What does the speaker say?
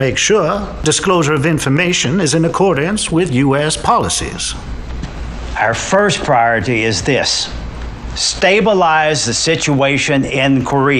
Make sure disclosure of information is in accordance with U.S. policies. Our first priority is this: stabilize the situation in Korea.